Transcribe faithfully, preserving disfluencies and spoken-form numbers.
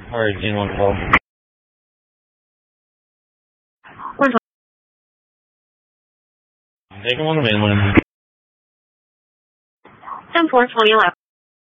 Hard in one call. one twelve. Take him on the mainland. ten four twenty eleven.